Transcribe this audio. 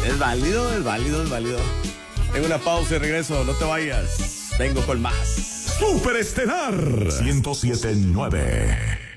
Es válido, es válido, es válido. Tengo una pausa y regreso, no te vayas. Vengo con más. Superestelar 107.9.